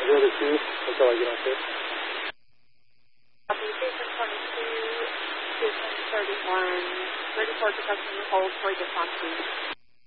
the other two until I get off this. Copy, station 22, station 31, 34 to customer hold for response, please.